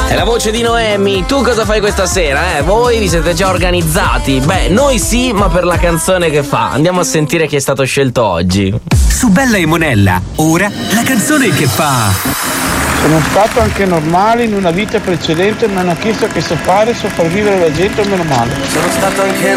È la voce di Noemi. Tu cosa fai questa sera? Voi vi siete già organizzati? Beh, noi sì, ma per la canzone che fa. Andiamo a sentire chi è stato scelto oggi. Su Bella e Monella, ora la canzone che fa. Sono stato anche normale in una vita precedente, mi hanno chiesto che so fare, sopravvivere la gente, meno male. Sono stato anche